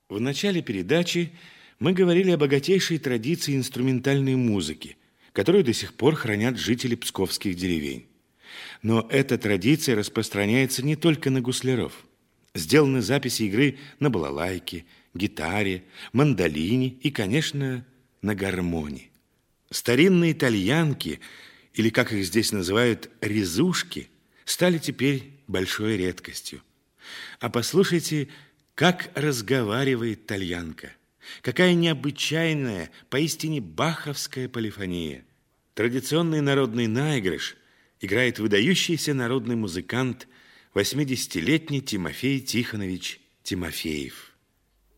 В начале передачи мы говорили о богатейшей традиции инструментальной музыки, которую до сих пор хранят жители псковских деревень. Но эта традиция распространяется не только на гусляров. Сделаны записи игры на балалайке, гитаре, мандолине и, конечно, на гармоне. Старинные тальянки, или, как их здесь называют, резушки, стали теперь большой редкостью. А послушайте, как разговаривает тальянка. Какая необычайная, поистине баховская полифония. Традиционный народный наигрыш играет выдающийся народный музыкант 80-летний Тимофей Тихонович Тимофеев.